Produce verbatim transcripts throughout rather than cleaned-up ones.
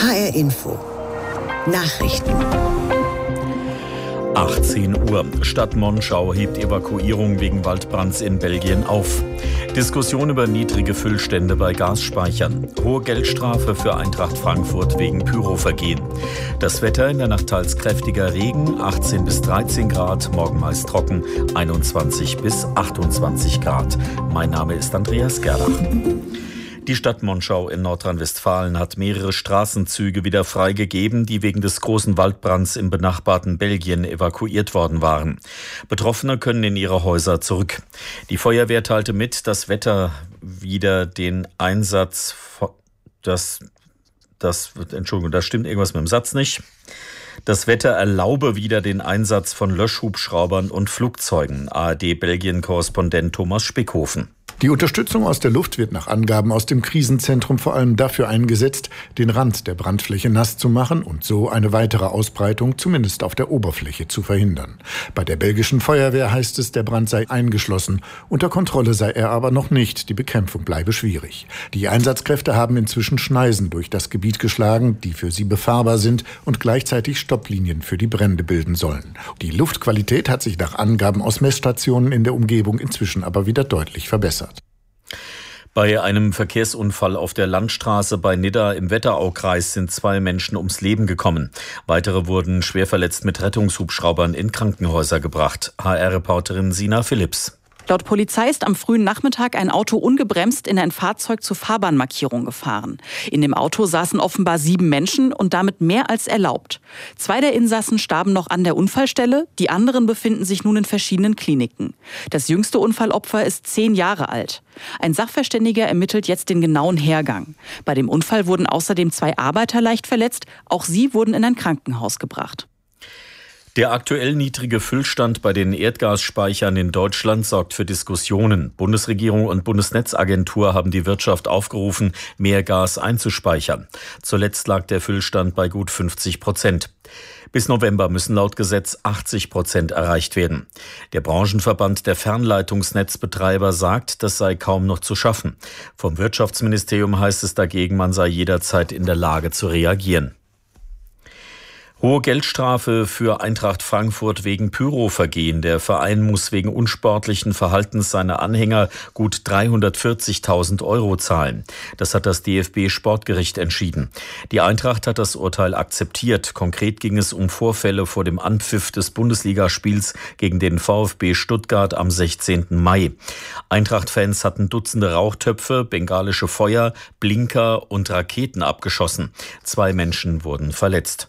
H R Info. Nachrichten. achtzehn Uhr. Stadt Monschau hebt Evakuierung wegen Waldbrands in Belgien auf. Diskussion über niedrige Füllstände bei Gasspeichern. Hohe Geldstrafe für Eintracht Frankfurt wegen Pyrovergehen. Das Wetter: in der Nacht teils kräftiger Regen, achtzehn bis dreizehn Grad, morgen meist trocken, einundzwanzig bis achtundzwanzig Grad. Mein Name ist Andreas Gerlach. Die Stadt Monschau in Nordrhein-Westfalen hat mehrere Straßenzüge wieder freigegeben, die wegen des großen Waldbrands im benachbarten Belgien evakuiert worden waren. Betroffene können in ihre Häuser zurück. Die Feuerwehr teilte mit, das Wetter wieder den Einsatz, das, das, Entschuldigung, da stimmt irgendwas mit dem Satz nicht. Das Wetter erlaube wieder den Einsatz von Löschhubschraubern und Flugzeugen. A R D-Belgien-Korrespondent Thomas Spickhofen. Die Unterstützung aus der Luft wird nach Angaben aus dem Krisenzentrum vor allem dafür eingesetzt, den Rand der Brandfläche nass zu machen und so eine weitere Ausbreitung zumindest auf der Oberfläche zu verhindern. Bei der belgischen Feuerwehr heißt es, der Brand sei eingeschlossen. Unter Kontrolle sei er aber noch nicht. Die Bekämpfung bleibe schwierig. Die Einsatzkräfte haben inzwischen Schneisen durch das Gebiet geschlagen, die für sie befahrbar sind und gleichzeitig Stopplinien für die Brände bilden sollen. Die Luftqualität hat sich nach Angaben aus Messstationen in der Umgebung inzwischen aber wieder deutlich verbessert. Bei einem Verkehrsunfall auf der Landstraße bei Nidda im Wetteraukreis sind zwei Menschen ums Leben gekommen. Weitere wurden schwer verletzt mit Rettungshubschraubern in Krankenhäuser gebracht. H R-Reporterin Sina Philipps. Laut Polizei ist am frühen Nachmittag ein Auto ungebremst in ein Fahrzeug zur Fahrbahnmarkierung gefahren. In dem Auto saßen offenbar sieben Menschen und damit mehr als erlaubt. Zwei der Insassen starben noch an der Unfallstelle, die anderen befinden sich nun in verschiedenen Kliniken. Das jüngste Unfallopfer ist zehn Jahre alt. Ein Sachverständiger ermittelt jetzt den genauen Hergang. Bei dem Unfall wurden außerdem zwei Arbeiter leicht verletzt, auch sie wurden in ein Krankenhaus gebracht. Der aktuell niedrige Füllstand bei den Erdgasspeichern in Deutschland sorgt für Diskussionen. Bundesregierung und Bundesnetzagentur haben die Wirtschaft aufgerufen, mehr Gas einzuspeichern. Zuletzt lag der Füllstand bei gut fünfzig Prozent. Bis November müssen laut Gesetz achtzig Prozent erreicht werden. Der Branchenverband der Fernleitungsnetzbetreiber sagt, das sei kaum noch zu schaffen. Vom Wirtschaftsministerium heißt es dagegen, man sei jederzeit in der Lage zu reagieren. Hohe Geldstrafe für Eintracht Frankfurt wegen Pyrovergehen. Der Verein muss wegen unsportlichen Verhaltens seiner Anhänger gut dreihundertvierzigtausend Euro zahlen. Das hat das D F B-Sportgericht entschieden. Die Eintracht hat das Urteil akzeptiert. Konkret ging es um Vorfälle vor dem Anpfiff des Bundesligaspiels gegen den VfB Stuttgart am sechzehnten Mai. Eintracht-Fans hatten Dutzende Rauchtöpfe, bengalische Feuer, Blinker und Raketen abgeschossen. Zwei Menschen wurden verletzt.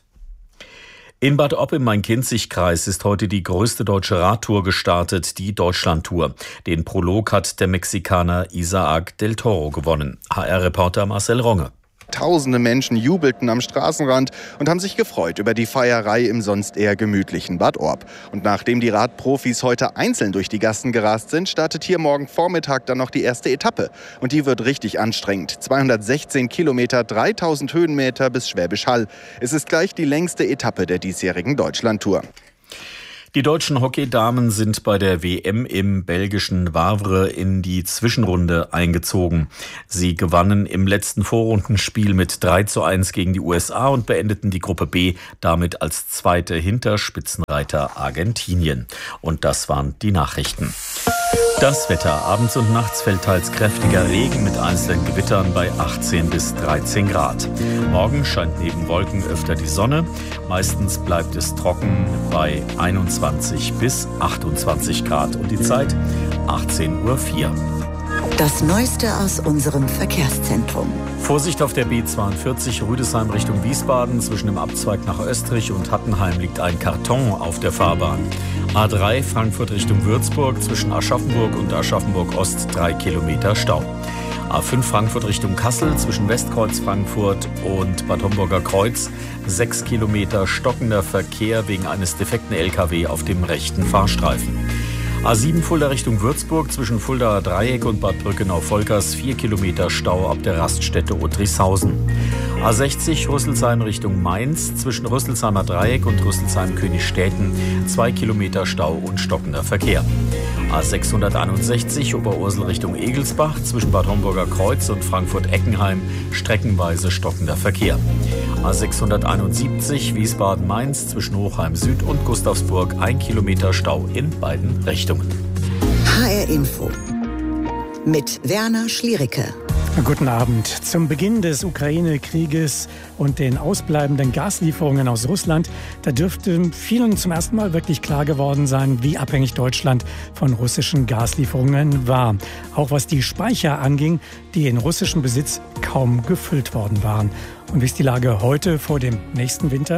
In Bad Ob im Main-Kinzig-Kreis ist heute die größte deutsche Radtour gestartet, die Deutschlandtour. Den Prolog hat der Mexikaner Isaac del Toro gewonnen. H R-Reporter Marcel Ronge. Tausende Menschen jubelten am Straßenrand und haben sich gefreut über die Feierei im sonst eher gemütlichen Bad Orb. Und nachdem die Radprofis heute einzeln durch die Gassen gerast sind, startet hier morgen Vormittag dann noch die erste Etappe. Und die wird richtig anstrengend. zweihundertsechzehn Kilometer, dreitausend Höhenmeter bis Schwäbisch Hall. Es ist gleich die längste Etappe der diesjährigen Deutschlandtour. Die deutschen Hockeydamen sind bei der W M im belgischen Wavre in die Zwischenrunde eingezogen. Sie gewannen im letzten Vorrundenspiel mit drei zu eins gegen die U S A und beendeten die Gruppe B damit als Zweite hinter Spitzenreiter Argentinien. Und das waren die Nachrichten. Das Wetter. Abends und nachts fällt teils kräftiger Regen mit einzelnen Gewittern bei achtzehn bis dreizehn Grad. Morgen scheint neben Wolken öfter die Sonne. Meistens bleibt es trocken bei einundzwanzig bis achtundzwanzig Grad. Und die Zeit achtzehn Uhr vier. Das Neueste aus unserem Verkehrszentrum. Vorsicht auf der B zweiundvierzig Rüdesheim Richtung Wiesbaden. Zwischen dem Abzweig nach Österreich und Hattenheim liegt ein Karton auf der Fahrbahn. A drei Frankfurt Richtung Würzburg. Zwischen Aschaffenburg und Aschaffenburg Ost drei Kilometer Stau. A fünf Frankfurt Richtung Kassel. Zwischen Westkreuz Frankfurt und Bad Homburger Kreuz sechs Kilometer stockender Verkehr wegen eines defekten L K W auf dem rechten Fahrstreifen. A sieben Fulda Richtung Würzburg, zwischen Fuldaer Dreieck und Bad Brückenau-Volkers vier Kilometer Stau ab der Raststätte Uttrichshausen. A sechzig Rüsselsheim Richtung Mainz, zwischen Rüsselsheimer Dreieck und Rüsselsheim-Königstädten zwei Kilometer Stau und stockender Verkehr. A sechshunderteinundsechzig Oberursel Richtung Egelsbach, zwischen Bad Homburger Kreuz und Frankfurt-Eckenheim streckenweise stockender Verkehr. A sechshunderteinundsiebzig Wiesbaden-Mainz zwischen Hochheim Süd und Gustavsburg ein Kilometer Stau in beiden Richtungen. H R Info mit Werner Schliericke. Guten Abend. Zum Beginn des Ukraine-Krieges und den ausbleibenden Gaslieferungen aus Russland, da dürfte vielen zum ersten Mal wirklich klar geworden sein, wie abhängig Deutschland von russischen Gaslieferungen war. Auch was die Speicher anging, die in russischem Besitz kaum gefüllt worden waren. Und wie ist die Lage heute vor dem nächsten Winter?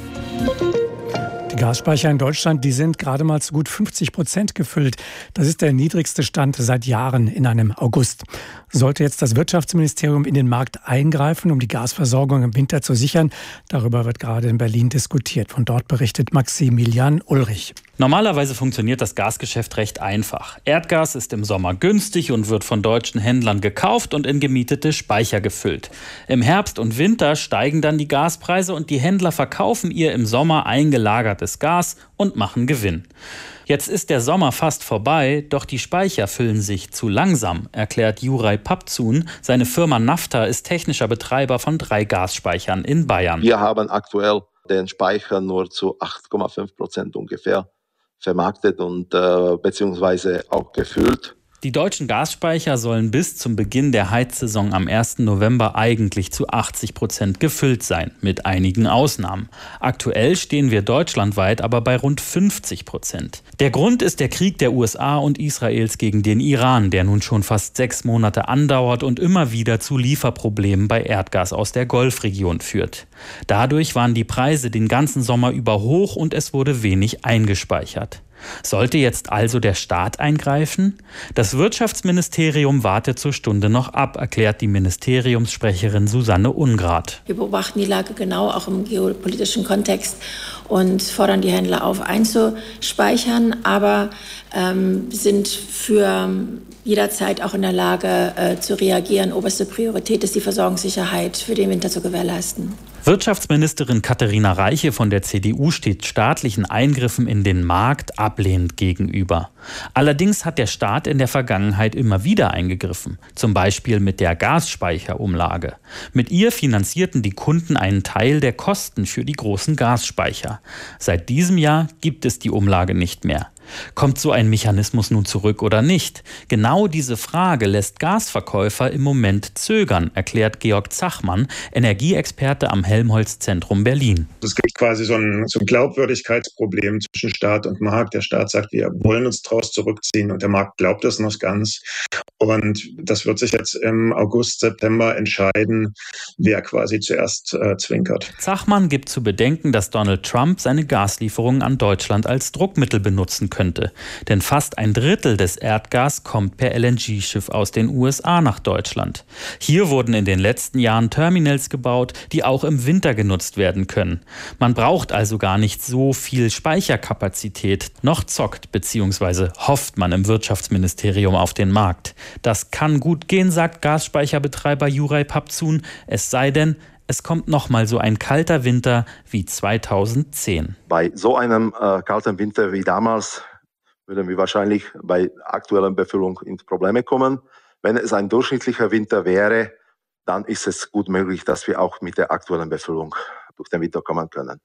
Die Gasspeicher in Deutschland, die sind gerade mal zu gut fünfzig Prozent gefüllt. Das ist der niedrigste Stand seit Jahren in einem August. Sollte jetzt das Wirtschaftsministerium in den Markt eingreifen, um die Gasversorgung im Winter zu sichern? Darüber wird gerade in Berlin diskutiert. Von dort berichtet Maximilian Ulrich. Normalerweise funktioniert das Gasgeschäft recht einfach. Erdgas ist im Sommer günstig und wird von deutschen Händlern gekauft und in gemietete Speicher gefüllt. Im Herbst und Winter steigen dann die Gaspreise und die Händler verkaufen ihr im Sommer eingelagertes Gas und machen Gewinn. Jetzt ist der Sommer fast vorbei, doch die Speicher füllen sich zu langsam, erklärt Juraj Papzun. Seine Firma Nafta ist technischer Betreiber von drei Gasspeichern in Bayern. Wir haben aktuell den Speicher nur zu acht Komma fünf Prozent ungefähr vermarktet und äh, beziehungsweise auch gefüllt. Die deutschen Gasspeicher sollen bis zum Beginn der Heizsaison am ersten November eigentlich zu achtzig Prozent gefüllt sein, mit einigen Ausnahmen. Aktuell stehen wir deutschlandweit aber bei rund fünfzig Prozent. Der Grund ist der Krieg der U S A und Israels gegen den Iran, der nun schon fast sechs Monate andauert und immer wieder zu Lieferproblemen bei Erdgas aus der Golfregion führt. Dadurch waren die Preise den ganzen Sommer über hoch und es wurde wenig eingespeichert. Sollte jetzt also der Staat eingreifen? Das Wirtschaftsministerium wartet zur Stunde noch ab, erklärt die Ministeriumssprecherin Susanne Ungrad. Wir beobachten die Lage genau, auch im geopolitischen Kontext, und fordern die Händler auf, einzuspeichern, aber ähm, sind für jederzeit auch in der Lage äh, zu reagieren. Oberste Priorität ist die Versorgungssicherheit für den Winter zu gewährleisten. Wirtschaftsministerin Katharina Reiche von der C D U steht staatlichen Eingriffen in den Markt ablehnend gegenüber. Allerdings hat der Staat in der Vergangenheit immer wieder eingegriffen, zum Beispiel mit der Gasspeicherumlage. Mit ihr finanzierten die Kunden einen Teil der Kosten für die großen Gasspeicher. Seit diesem Jahr gibt es die Umlage nicht mehr. Kommt so ein Mechanismus nun zurück oder nicht? Genau diese Frage lässt Gasverkäufer im Moment zögern, erklärt Georg Zachmann, Energieexperte am Helmholtz-Zentrum Berlin. Es gibt quasi so ein, so ein Glaubwürdigkeitsproblem zwischen Staat und Markt. Der Staat sagt, wir wollen uns daraus zurückziehen, und der Markt glaubt das noch ganz. Und das wird sich jetzt im August, September entscheiden, wer quasi zuerst äh, zwinkert. Zachmann gibt zu bedenken, dass Donald Trump seine Gaslieferungen an Deutschland als Druckmittel benutzen könnte. Denn fast ein Drittel des Erdgas kommt per L N G-Schiff aus den U S A nach Deutschland. Hier wurden in den letzten Jahren Terminals gebaut, die auch im Winter genutzt werden können. Man braucht also gar nicht so viel Speicherkapazität. Noch zockt bzw. hofft man im Wirtschaftsministerium auf den Markt. Das kann gut gehen, sagt Gasspeicherbetreiber Juraj Papzun. Es sei denn, es kommt noch mal so ein kalter Winter wie zweitausendzehn. Bei so einem äh, kalten Winter wie damals würden wir wahrscheinlich bei aktueller Befüllung in Probleme kommen. Wenn es ein durchschnittlicher Winter wäre, dann ist es gut möglich, dass wir auch mit der aktuellen Befüllung durch den Winter kommen können.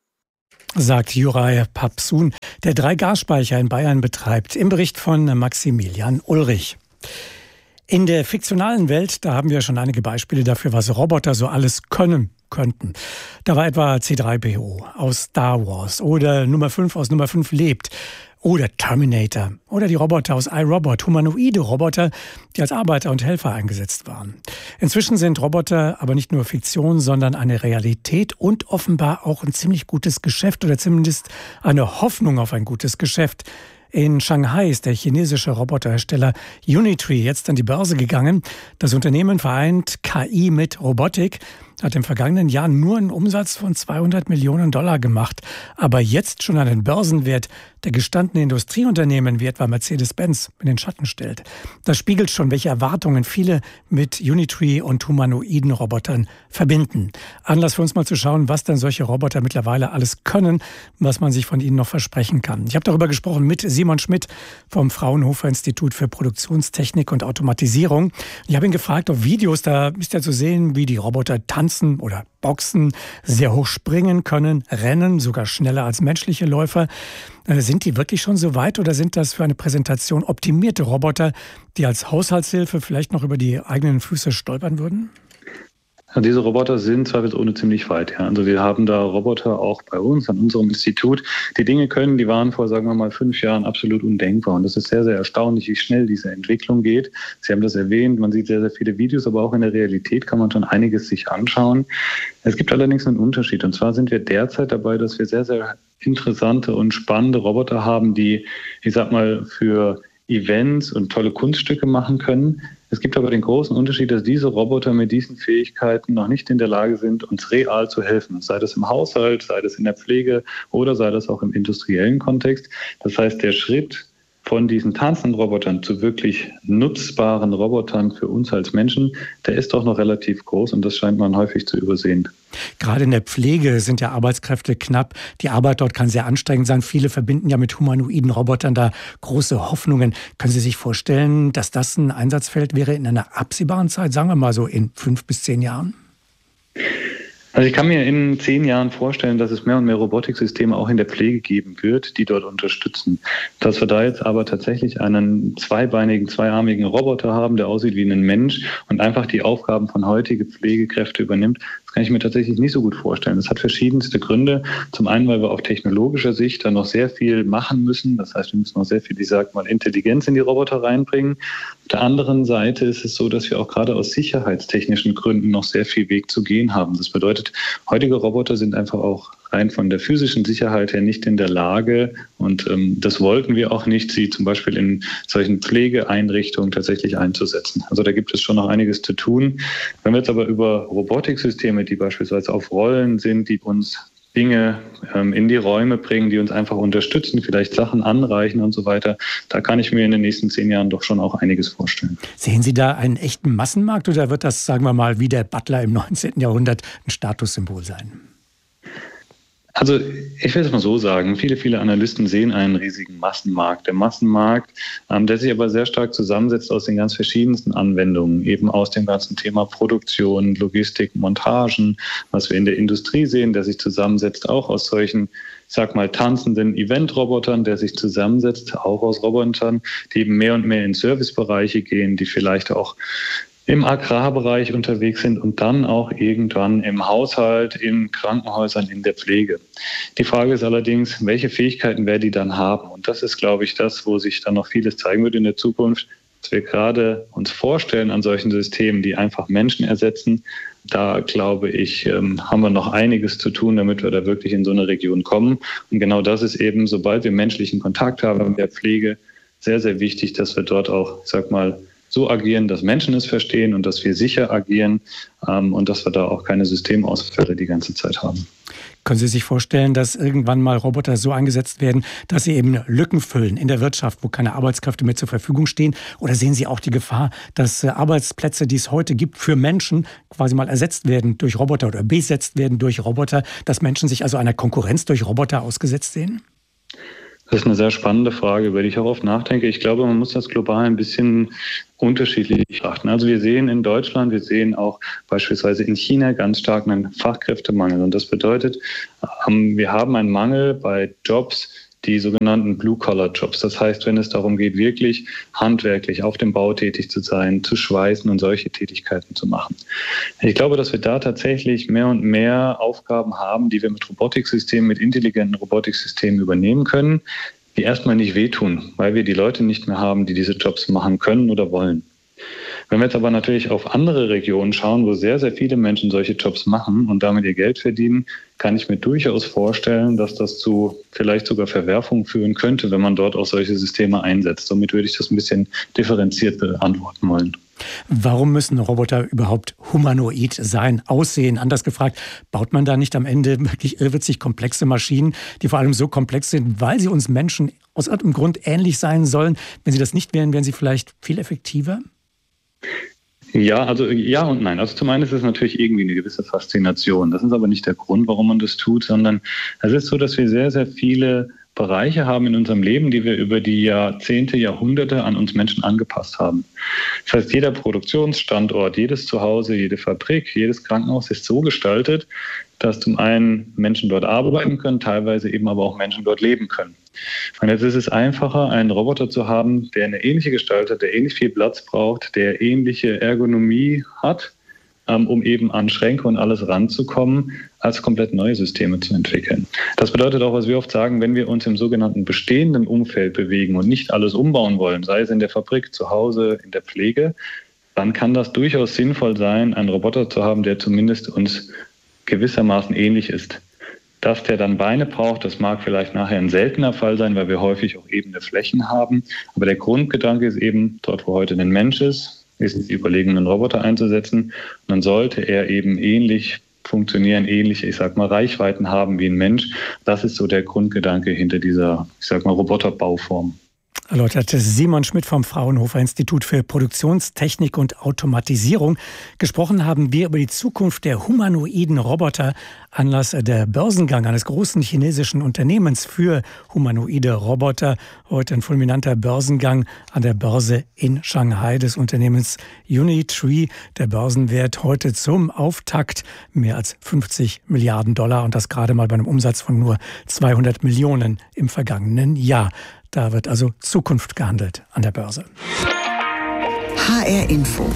Sagt Juraj Papzun, der drei Gasspeicher in Bayern betreibt, im Bericht von Maximilian Ulrich. In der fiktionalen Welt, da haben wir schon einige Beispiele dafür, was Roboter so alles können könnten. Da war etwa C drei P O aus Star Wars oder Nummer fünf aus Nummer fünf lebt. Oder Terminator. Oder die Roboter aus iRobot, humanoide Roboter, die als Arbeiter und Helfer eingesetzt waren. Inzwischen sind Roboter aber nicht nur Fiktion, sondern eine Realität und offenbar auch ein ziemlich gutes Geschäft oder zumindest eine Hoffnung auf ein gutes Geschäft. In Shanghai ist der chinesische Roboterhersteller Unitree jetzt an die Börse gegangen. Das Unternehmen vereint K I mit Robotik, hat im vergangenen Jahr nur einen Umsatz von zweihundert Millionen Dollar gemacht, aber jetzt schon einen Börsenwert der gestandenen Industrieunternehmen wie etwa Mercedes-Benz in den Schatten stellt. Das spiegelt schon, welche Erwartungen viele mit Unitree und humanoiden Robotern verbinden. Anlass für uns mal zu schauen, was denn solche Roboter mittlerweile alles können, was man sich von ihnen noch versprechen kann. Ich habe darüber gesprochen mit Simon Schmidt vom Fraunhofer Institut für Produktionstechnik und Automatisierung. Ich habe ihn gefragt, auf Videos, da ist ja zu sehen, wie die Roboter tanzen tanzen oder boxen, sehr hoch springen können, rennen, sogar schneller als menschliche Läufer. Äh, sind die wirklich schon so weit oder sind das für eine Präsentation optimierte Roboter, die als Haushaltshilfe vielleicht noch über die eigenen Füße stolpern würden? Ja, diese Roboter sind zweifelsohne ziemlich weit. Ja. Also wir haben da Roboter auch bei uns an unserem Institut, die Dinge können, die waren vor, sagen wir mal, fünf Jahren absolut undenkbar. Und das ist sehr, sehr erstaunlich, wie schnell diese Entwicklung geht. Sie haben das erwähnt, man sieht sehr, sehr viele Videos, aber auch in der Realität kann man schon einiges sich anschauen. Es gibt allerdings einen Unterschied. Und zwar sind wir derzeit dabei, dass wir sehr, sehr interessante und spannende Roboter haben, die, ich sag mal, für Events und tolle Kunststücke machen können. Es gibt aber den großen Unterschied, dass diese Roboter mit diesen Fähigkeiten noch nicht in der Lage sind, uns real zu helfen. Sei das im Haushalt, sei das in der Pflege oder sei das auch im industriellen Kontext. Das heißt, der Schritt von diesen tanzenden Robotern zu wirklich nutzbaren Robotern für uns als Menschen, der ist doch noch relativ groß und das scheint man häufig zu übersehen. Gerade in der Pflege sind ja Arbeitskräfte knapp. Die Arbeit dort kann sehr anstrengend sein. Viele verbinden ja mit humanoiden Robotern da große Hoffnungen. Können Sie sich vorstellen, dass das ein Einsatzfeld wäre in einer absehbaren Zeit, sagen wir mal so in fünf bis zehn Jahren? Also ich kann mir in zehn Jahren vorstellen, dass es mehr und mehr Robotiksysteme auch in der Pflege geben wird, die dort unterstützen. Dass wir da jetzt aber tatsächlich einen zweibeinigen, zweiarmigen Roboter haben, der aussieht wie ein Mensch und einfach die Aufgaben von heutigen Pflegekräften übernimmt, das kann ich mir tatsächlich nicht so gut vorstellen. Das hat verschiedenste Gründe. Zum einen, weil wir auf technologischer Sicht da noch sehr viel machen müssen. Das heißt, wir müssen noch sehr viel, ich sag mal, Intelligenz in die Roboter reinbringen. Auf der anderen Seite ist es so, dass wir auch gerade aus sicherheitstechnischen Gründen noch sehr viel Weg zu gehen haben. Das bedeutet, heutige Roboter sind einfach auch rein von der physischen Sicherheit her nicht in der Lage, und ähm, das wollten wir auch nicht, sie zum Beispiel in solchen Pflegeeinrichtungen tatsächlich einzusetzen. Also da gibt es schon noch einiges zu tun. Wenn wir jetzt aber über Robotiksysteme, die beispielsweise auf Rollen sind, die uns Dinge ähm, in die Räume bringen, die uns einfach unterstützen, vielleicht Sachen anreichen und so weiter, da kann ich mir in den nächsten zehn Jahren doch schon auch einiges vorstellen. Sehen Sie da einen echten Massenmarkt oder wird das, sagen wir mal, wie der Butler im neunzehnten Jahrhundert ein Statussymbol sein? Also ich will es mal so sagen, viele, viele Analysten sehen einen riesigen Massenmarkt. Der Massenmarkt, ähm, der sich aber sehr stark zusammensetzt aus den ganz verschiedensten Anwendungen, eben aus dem ganzen Thema Produktion, Logistik, Montagen, was wir in der Industrie sehen, der sich zusammensetzt auch aus solchen, ich sag mal, tanzenden Eventrobotern, der sich zusammensetzt auch aus Robotern, die eben mehr und mehr in Servicebereiche gehen, die vielleicht auch im Agrarbereich unterwegs sind und dann auch irgendwann im Haushalt, in Krankenhäusern, in der Pflege. Die Frage ist allerdings, welche Fähigkeiten werden die dann haben? Und das ist, glaube ich, das, wo sich dann noch vieles zeigen wird in der Zukunft, dass wir gerade uns vorstellen an solchen Systemen, die einfach Menschen ersetzen. Da, glaube ich, haben wir noch einiges zu tun, damit wir da wirklich in so eine Region kommen. Und genau das ist eben, sobald wir menschlichen Kontakt haben in der Pflege, sehr, sehr wichtig, dass wir dort auch, ich sag mal, so agieren, dass Menschen es verstehen und dass wir sicher agieren ähm, und dass wir da auch keine Systemausfälle die ganze Zeit haben. Können Sie sich vorstellen, dass irgendwann mal Roboter so eingesetzt werden, dass sie eben Lücken füllen in der Wirtschaft, wo keine Arbeitskräfte mehr zur Verfügung stehen? Oder sehen Sie auch die Gefahr, dass Arbeitsplätze, die es heute gibt, für Menschen quasi mal ersetzt werden durch Roboter oder besetzt werden durch Roboter, dass Menschen sich also einer Konkurrenz durch Roboter ausgesetzt sehen? Das ist eine sehr spannende Frage, über die ich auch oft nachdenke. Ich glaube, man muss das global ein bisschen unterschiedlich betrachten. Also wir sehen in Deutschland, wir sehen auch beispielsweise in China ganz stark einen Fachkräftemangel. Und das bedeutet, wir haben einen Mangel bei Jobs, die sogenannten Blue-Collar-Jobs. Das heißt, wenn es darum geht, wirklich handwerklich auf dem Bau tätig zu sein, zu schweißen und solche Tätigkeiten zu machen. Ich glaube, dass wir da tatsächlich mehr und mehr Aufgaben haben, die wir mit Robotiksystemen, mit intelligenten Robotiksystemen übernehmen können, die erstmal nicht wehtun, weil wir die Leute nicht mehr haben, die diese Jobs machen können oder wollen. Wenn wir jetzt aber natürlich auf andere Regionen schauen, wo sehr, sehr viele Menschen solche Jobs machen und damit ihr Geld verdienen, kann ich mir durchaus vorstellen, dass das zu vielleicht sogar Verwerfungen führen könnte, wenn man dort auch solche Systeme einsetzt. Somit würde ich das ein bisschen differenziert beantworten wollen. Warum müssen Roboter überhaupt humanoid sein, aussehen? Anders gefragt, baut man da nicht am Ende wirklich irrwitzig komplexe Maschinen, die vor allem so komplex sind, weil sie uns Menschen aus irgendeinem Grund ähnlich sein sollen? Wenn sie das nicht wären, wären sie vielleicht viel effektiver? Ja, also ja und nein. Also zum einen ist es natürlich irgendwie eine gewisse Faszination. Das ist aber nicht der Grund, warum man das tut, sondern es ist so, dass wir sehr, sehr viele Bereiche haben in unserem Leben, die wir über die Jahrzehnte, Jahrhunderte an uns Menschen angepasst haben. Das heißt, jeder Produktionsstandort, jedes Zuhause, jede Fabrik, jedes Krankenhaus ist so gestaltet, dass zum einen Menschen dort arbeiten können, teilweise eben aber auch Menschen dort leben können. Und jetzt ist es einfacher, einen Roboter zu haben, der eine ähnliche Gestalt hat, der ähnlich viel Platz braucht, der ähnliche Ergonomie hat, um eben an Schränke und alles ranzukommen, als komplett neue Systeme zu entwickeln. Das bedeutet auch, was wir oft sagen, wenn wir uns im sogenannten bestehenden Umfeld bewegen und nicht alles umbauen wollen, sei es in der Fabrik, zu Hause, in der Pflege, dann kann das durchaus sinnvoll sein, einen Roboter zu haben, der zumindest uns gewissermaßen ähnlich ist. Dass der dann Beine braucht, das mag vielleicht nachher ein seltener Fall sein, weil wir häufig auch ebene Flächen haben. Aber der Grundgedanke ist eben, dort wo heute ein Mensch ist, ist es die Überlegung, einen Roboter einzusetzen. Und dann sollte er eben ähnlich funktionieren, ähnliche, ich sag mal, Reichweiten haben wie ein Mensch. Das ist so der Grundgedanke hinter dieser, ich sag mal, Roboterbauform. Erläuterte Simon Schmidt vom Fraunhofer Institut für Produktionstechnik und Automatisierung. Gesprochen haben wir über die Zukunft der humanoiden Roboter. Anlass der Börsengang eines großen chinesischen Unternehmens für humanoide Roboter. Heute ein fulminanter Börsengang an der Börse in Shanghai des Unternehmens Unitree. Der Börsenwert heute zum Auftakt mehr als fünfzig Milliarden Dollar und das gerade mal bei einem Umsatz von nur zweihundert Millionen im vergangenen Jahr. Da wird also Zukunft gehandelt an der Börse. H R Info.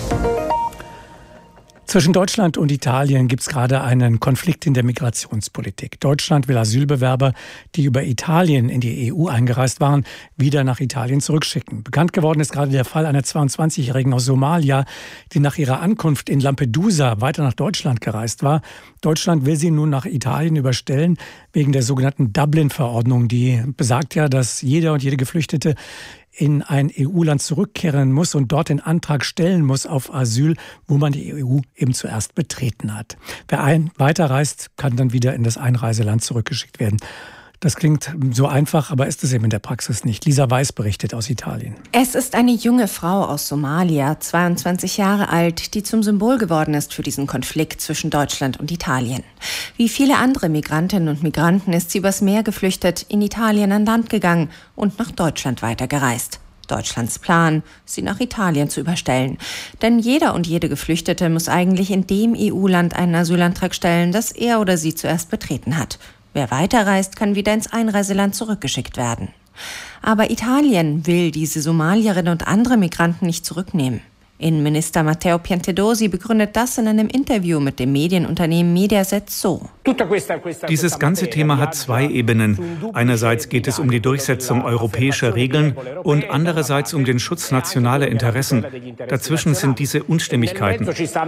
Zwischen Deutschland und Italien gibt es gerade einen Konflikt in der Migrationspolitik. Deutschland will Asylbewerber, die über Italien in die E U eingereist waren, wieder nach Italien zurückschicken. Bekannt geworden ist gerade der Fall einer zweiundzwanzigjährigen aus Somalia, die nach ihrer Ankunft in Lampedusa weiter nach Deutschland gereist war. Deutschland will sie nun nach Italien überstellen, wegen der sogenannten Dublin-Verordnung. Die besagt ja, dass jeder und jede Geflüchtete in ein E U-Land zurückkehren muss und dort den Antrag stellen muss auf Asyl, wo man die E U eben zuerst betreten hat. Wer ein weiterreist, kann dann wieder in das Einreiseland zurückgeschickt werden. Das klingt so einfach, aber ist es eben in der Praxis nicht. Lisa Weiß berichtet aus Italien. Es ist eine junge Frau aus Somalia, zweiundzwanzig Jahre alt, die zum Symbol geworden ist für diesen Konflikt zwischen Deutschland und Italien. Wie viele andere Migrantinnen und Migranten ist sie übers Meer geflüchtet, in Italien an Land gegangen und nach Deutschland weitergereist. Deutschlands Plan, sie nach Italien zu überstellen. Denn jeder und jede Geflüchtete muss eigentlich in dem E U-Land einen Asylantrag stellen, das er oder sie zuerst betreten hat. Wer weiterreist, kann wieder ins Einreiseland zurückgeschickt werden. Aber Italien will diese Somalierinnen und andere Migranten nicht zurücknehmen. Innenminister Matteo Piantedosi begründet das in einem Interview mit dem Medienunternehmen Mediaset so. Dieses ganze Thema hat zwei Ebenen. Einerseits geht es um die Durchsetzung europäischer Regeln und andererseits um den Schutz nationaler Interessen. Dazwischen sind diese Unstimmigkeiten.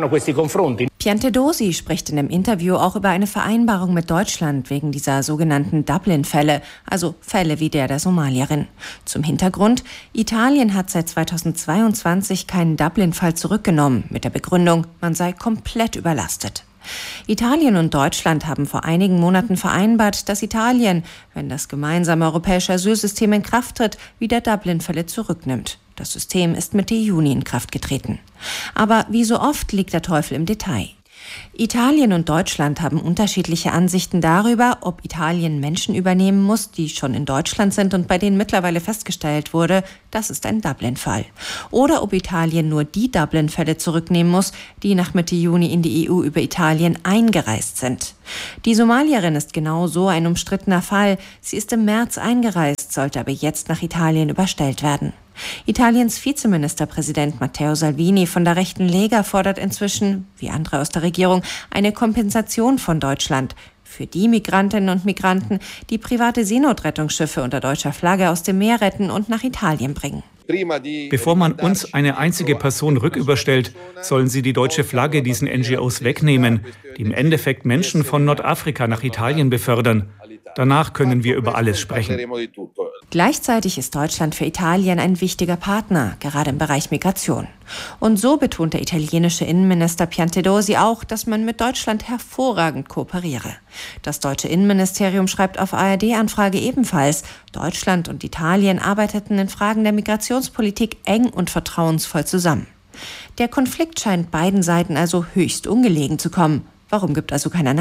Piantedosi spricht in dem Interview auch über eine Vereinbarung mit Deutschland wegen dieser sogenannten Dublin-Fälle, also Fälle wie der der Somalierin. Zum Hintergrund: Italien hat seit zweitausendzweiundzwanzig keinen Dublin-Fall zurückgenommen, mit der Begründung, man sei komplett überlastet. Italien und Deutschland haben vor einigen Monaten vereinbart, dass Italien, wenn das gemeinsame europäische Asylsystem in Kraft tritt, wieder Dublin-Fälle zurücknimmt. Das System ist Mitte Juni in Kraft getreten. Aber wie so oft liegt der Teufel im Detail. Italien und Deutschland haben unterschiedliche Ansichten darüber, ob Italien Menschen übernehmen muss, die schon in Deutschland sind und bei denen mittlerweile festgestellt wurde, das ist ein Dublin-Fall. Oder ob Italien nur die Dublin-Fälle zurücknehmen muss, die nach Mitte Juni in die E U über Italien eingereist sind. Die Somalierin ist genau so ein umstrittener Fall. Sie ist im März eingereist, sollte aber jetzt nach Italien überstellt werden. Italiens Vizeministerpräsident Matteo Salvini von der rechten Lega fordert inzwischen, wie andere aus der Regierung, eine Kompensation von Deutschland für die Migrantinnen und Migranten, die private Seenotrettungsschiffe unter deutscher Flagge aus dem Meer retten und nach Italien bringen. Bevor man uns eine einzige Person rücküberstellt, sollen sie die deutsche Flagge diesen N G Os wegnehmen, die im Endeffekt Menschen von Nordafrika nach Italien befördern. Danach können wir über alles sprechen. Gleichzeitig ist Deutschland für Italien ein wichtiger Partner, gerade im Bereich Migration. Und so betont der italienische Innenminister Piantedosi auch, dass man mit Deutschland hervorragend kooperiere. Das deutsche Innenministerium schreibt auf A R D-Anfrage ebenfalls, Deutschland und Italien arbeiteten in Fragen der Migrationspolitik eng und vertrauensvoll zusammen. Der Konflikt scheint beiden Seiten also höchst ungelegen zu kommen. Warum gibt also keiner nach?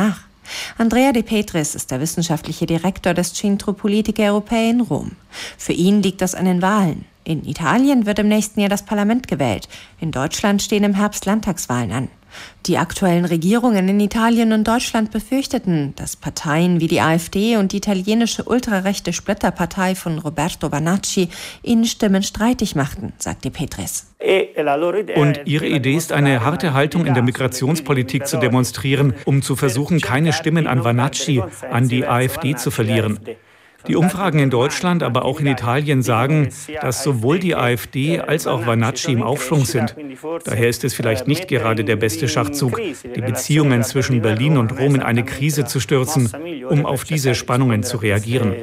Andrea De Petris ist der wissenschaftliche Direktor des Centro Politiche Europee in Rom. Für ihn liegt das an den Wahlen. In Italien wird im nächsten Jahr das Parlament gewählt. In Deutschland stehen im Herbst Landtagswahlen an. Die aktuellen Regierungen in Italien und Deutschland befürchteten, dass Parteien wie die AfD und die italienische ultrarechte Splitterpartei von Roberto Vanacci ihnen Stimmen streitig machten, sagt De Petris. Und ihre Idee ist, eine harte Haltung in der Migrationspolitik zu demonstrieren, um zu versuchen, keine Stimmen an Vanacci, an die AfD zu verlieren. Die Umfragen in Deutschland, aber auch in Italien sagen, dass sowohl die AfD als auch Vanacci im Aufschwung sind. Daher ist es vielleicht nicht gerade der beste Schachzug, die Beziehungen zwischen Berlin und Rom in eine Krise zu stürzen, um auf diese Spannungen zu reagieren.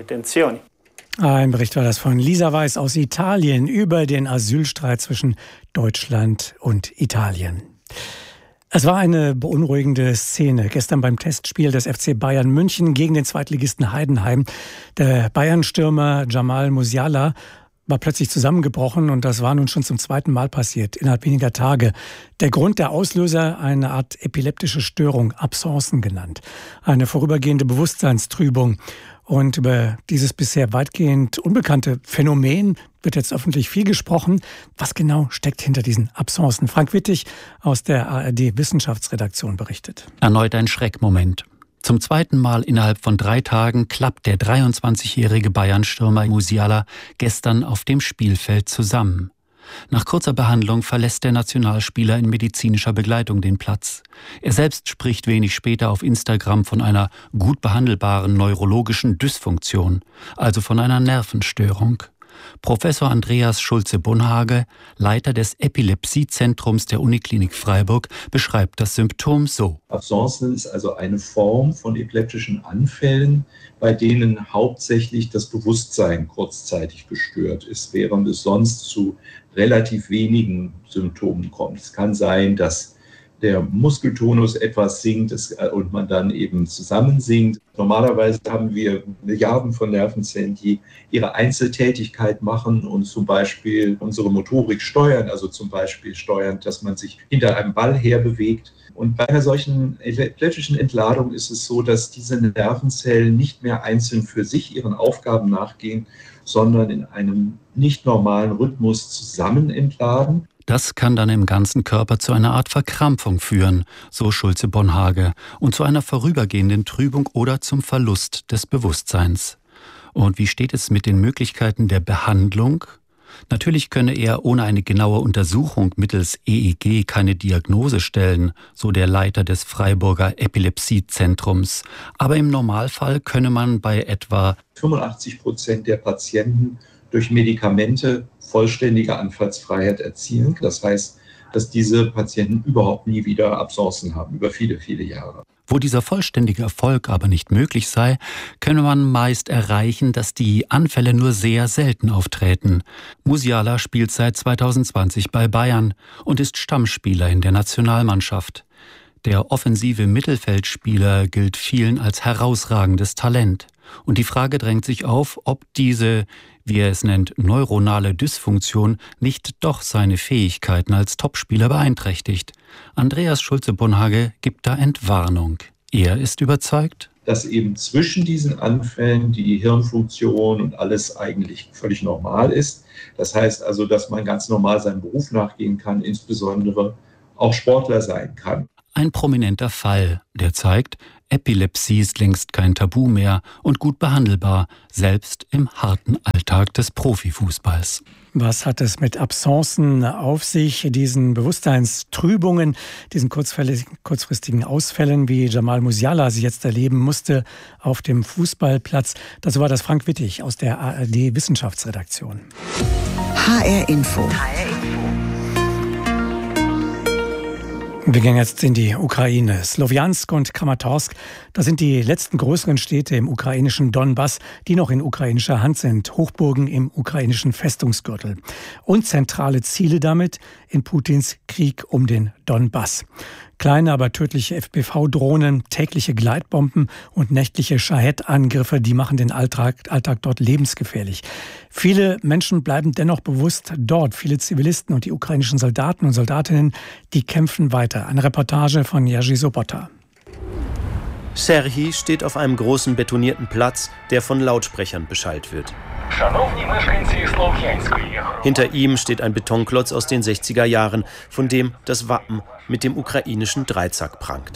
Ein Bericht war das von Lisa Weiß aus Italien über den Asylstreit zwischen Deutschland und Italien. Es war eine beunruhigende Szene gestern beim Testspiel des F C Bayern München gegen den Zweitligisten Heidenheim. Der Bayern-Stürmer Jamal Musiala war plötzlich zusammengebrochen und das war nun schon zum zweiten Mal passiert, innerhalb weniger Tage. Der Grund, der Auslöser, eine Art epileptische Störung, Absencen genannt. Eine vorübergehende Bewusstseinstrübung. Und über dieses bisher weitgehend unbekannte Phänomen wird jetzt öffentlich viel gesprochen. Was genau steckt hinter diesen Absencen? Frank Wittig aus der A R D-Wissenschaftsredaktion berichtet. Erneut ein Schreckmoment. Zum zweiten Mal innerhalb von drei Tagen klappt der dreiundzwanzigjährige Bayern-Stürmer Musiala gestern auf dem Spielfeld zusammen. Nach kurzer Behandlung verlässt der Nationalspieler in medizinischer Begleitung den Platz. Er selbst spricht wenig später auf Instagram von einer gut behandelbaren neurologischen Dysfunktion, also von einer Nervenstörung. Professor Andreas Schulze-Bonhage, Leiter des Epilepsiezentrums der Uniklinik Freiburg, beschreibt das Symptom so. Absencen ist also eine Form von epileptischen Anfällen, bei denen hauptsächlich das Bewusstsein kurzzeitig gestört ist, während es sonst zu relativ wenigen Symptomen kommt. Es kann sein, dass der Muskeltonus etwas sinkt und man dann eben zusammensinkt. Normalerweise haben wir Milliarden von Nervenzellen, die ihre Einzeltätigkeit machen und zum Beispiel unsere Motorik steuern, also zum Beispiel steuern, dass man sich hinter einem Ball herbewegt. Und bei einer solchen epileptischen Entladung ist es so, dass diese Nervenzellen nicht mehr einzeln für sich ihren Aufgaben nachgehen, sondern in einem nicht normalen Rhythmus zusammen entladen. Das kann dann im ganzen Körper zu einer Art Verkrampfung führen, so Schulze-Bonhage, und zu einer vorübergehenden Trübung oder zum Verlust des Bewusstseins. Und wie steht es mit den Möglichkeiten der Behandlung? Natürlich könne er ohne eine genaue Untersuchung mittels E E G keine Diagnose stellen, so der Leiter des Freiburger Epilepsiezentrums. Aber im Normalfall könne man bei etwa fünfundachtzig Prozent der Patienten durch Medikamente vollständige Anfallsfreiheit erzielen. Das heißt, dass diese Patienten überhaupt nie wieder Absencen haben, über viele, viele Jahre. Wo dieser vollständige Erfolg aber nicht möglich sei, könne man meist erreichen, dass die Anfälle nur sehr selten auftreten. Musiala spielt seit zweitausendzwanzig bei Bayern und ist Stammspieler in der Nationalmannschaft. Der offensive Mittelfeldspieler gilt vielen als herausragendes Talent. Und die Frage drängt sich auf, ob diese, wie er es nennt, neuronale Dysfunktion nicht doch seine Fähigkeiten als Topspieler beeinträchtigt. Andreas Schulze-Bonhage gibt da Entwarnung. Er ist überzeugt, dass eben zwischen diesen Anfällen die Hirnfunktion und alles eigentlich völlig normal ist. Das heißt also, dass man ganz normal seinem Beruf nachgehen kann, insbesondere auch Sportler sein kann. Ein prominenter Fall, der zeigt, Epilepsie ist längst kein Tabu mehr und gut behandelbar, selbst im harten Alltag des Profifußballs. Was hat es mit Absencen auf sich, diesen Bewusstseinstrübungen, diesen kurzfristigen Ausfällen, wie Jamal Musiala sie jetzt erleben musste auf dem Fußballplatz? Das war das Frank Wittig aus der A R D-Wissenschaftsredaktion. H R Info. Wir gehen jetzt in die Ukraine. Slowjansk und Kramatorsk, das sind die letzten größeren Städte im ukrainischen Donbass, die noch in ukrainischer Hand sind. Hochburgen im ukrainischen Festungsgürtel. Und zentrale Ziele damit in Putins Krieg um den Donbass. Kleine, aber tödliche F P V-Drohnen, tägliche Gleitbomben und nächtliche Shahed-Angriffe, die machen den Alltag, Alltag dort lebensgefährlich. Viele Menschen bleiben dennoch bewusst dort. Viele Zivilisten und die ukrainischen Soldaten und Soldatinnen, die kämpfen weiter. Eine Reportage von Jerzy Sobota. Serhij steht auf einem großen betonierten Platz, der von Lautsprechern beschallt wird. Hinter ihm steht ein Betonklotz aus den sechziger Jahren, von dem das Wappen mit dem ukrainischen Dreizack prangt.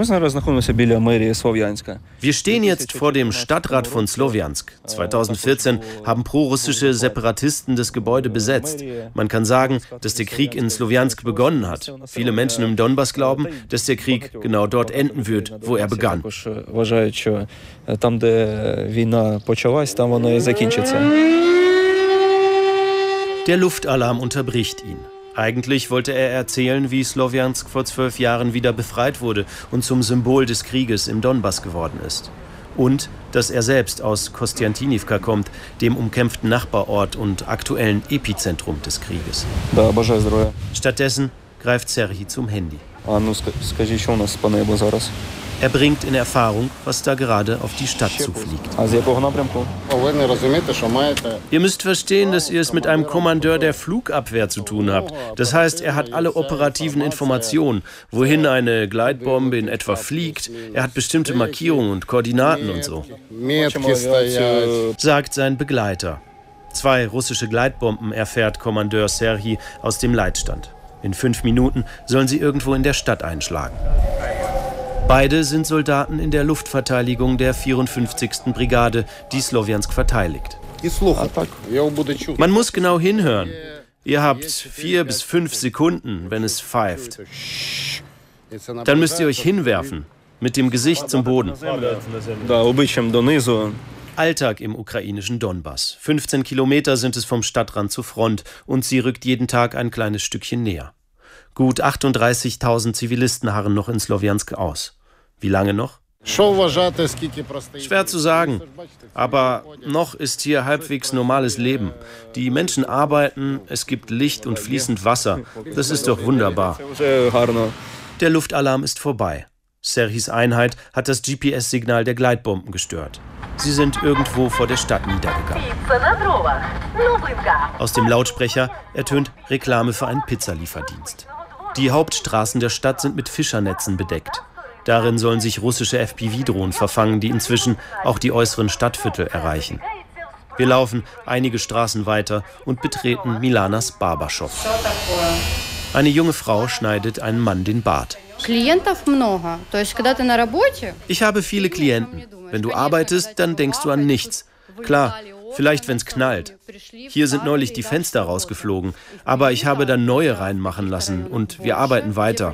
Wir stehen jetzt vor dem Stadtrat von Slowjansk. zweitausendvierzehn haben prorussische Separatisten das Gebäude besetzt. Man kann sagen, dass der Krieg in Slowjansk begonnen hat. Viele Menschen im Donbass glauben, dass der Krieg genau dort enden wird, wo er begann. Der Luftalarm unterbricht ihn. Eigentlich wollte er erzählen, wie Slowjansk vor zwölf Jahren wieder befreit wurde und zum Symbol des Krieges im Donbass geworden ist. Und dass er selbst aus Kostiantynivka kommt, dem umkämpften Nachbarort und aktuellen Epizentrum des Krieges. Stattdessen greift Serhij zum Handy. Er bringt in Erfahrung, was da gerade auf die Stadt zufliegt. Ihr müsst verstehen, dass ihr es mit einem Kommandeur der Flugabwehr zu tun habt. Das heißt, er hat alle operativen Informationen, wohin eine Gleitbombe in etwa fliegt. Er hat bestimmte Markierungen und Koordinaten und so, sagt sein Begleiter. Zwei russische Gleitbomben erfährt Kommandeur Serhij aus dem Leitstand. In fünf Minuten sollen sie irgendwo in der Stadt einschlagen. Beide sind Soldaten in der Luftverteidigung der vierundfünfzigsten Brigade, die Slowjansk verteidigt. Man muss genau hinhören. Ihr habt vier bis fünf Sekunden, wenn es pfeift. Dann müsst ihr euch hinwerfen, mit dem Gesicht zum Boden. Alltag im ukrainischen Donbass. fünfzehn Kilometer sind es vom Stadtrand zur Front und sie rückt jeden Tag ein kleines Stückchen näher. Gut achtunddreißigtausend Zivilisten harren noch in Slowjansk aus. Wie lange noch? Schwer zu sagen, aber noch ist hier halbwegs normales Leben. Die Menschen arbeiten, es gibt Licht und fließend Wasser. Das ist doch wunderbar. Der Luftalarm ist vorbei. Serhijs Einheit hat das G P S-Signal der Gleitbomben gestört. Sie sind irgendwo vor der Stadt niedergegangen. Aus dem Lautsprecher ertönt Reklame für einen Pizzalieferdienst. Die Hauptstraßen der Stadt sind mit Fischernetzen bedeckt. Darin sollen sich russische F P V-Drohnen verfangen, die inzwischen auch die äußeren Stadtviertel erreichen. Wir laufen einige Straßen weiter und betreten Milanas Barbershop. Eine junge Frau schneidet einem Mann den Bart. Ich habe viele Klienten. Wenn du arbeitest, dann denkst du an nichts. Klar, vielleicht wenn es knallt. Hier sind neulich die Fenster rausgeflogen, aber ich habe dann neue reinmachen lassen und wir arbeiten weiter.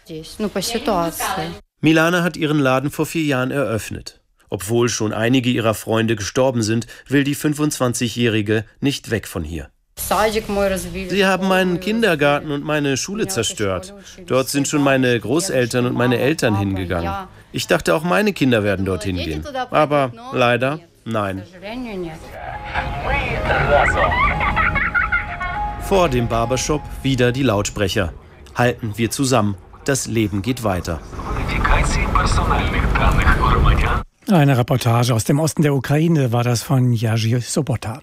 Milana hat ihren Laden vor vier Jahren eröffnet. Obwohl schon einige ihrer Freunde gestorben sind, will die fünfundzwanzigjährige nicht weg von hier. Sie haben meinen Kindergarten und meine Schule zerstört. Dort sind schon meine Großeltern und meine Eltern hingegangen. Ich dachte, auch meine Kinder werden dorthin gehen. Aber leider, nein. Vor dem Barbershop wieder die Lautsprecher. Halten wir zusammen. Das Leben geht weiter. Eine Reportage aus dem Osten der Ukraine war das von Jerzy Sobota.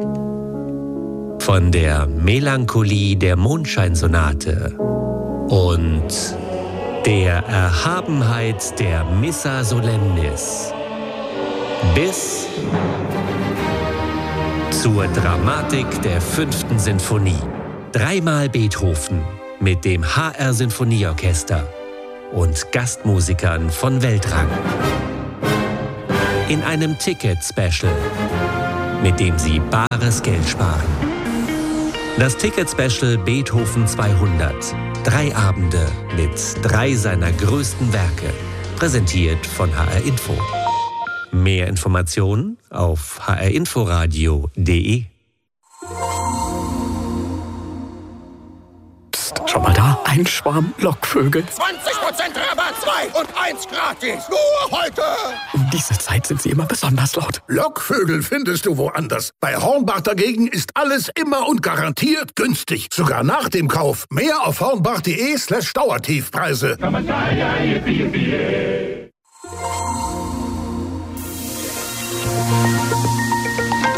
Von der Melancholie der Mondscheinsonate und der Erhabenheit der Missa Solemnis bis zur Dramatik der fünften Sinfonie. Dreimal Beethoven mit dem H R Sinfonieorchester und Gastmusikern von Weltrang. In einem Ticket-Special, mit dem Sie bares Geld sparen. Das Ticket-Special Beethoven zweihundert. Drei Abende mit drei seiner größten Werke. Präsentiert von H R Info. Mehr Informationen auf h r inforadio punkt de. Psst, schau mal da, ein Schwarm Lockvögel. zwanzig Prozent Rabatt, zwei und eins gratis. Nur heute. Um diese Zeit sind sie immer besonders laut. Lockvögel findest du woanders. Bei Hornbach dagegen ist alles immer und garantiert günstig. Sogar nach dem Kauf. Mehr auf hornbach.de slash Dauertiefpreise.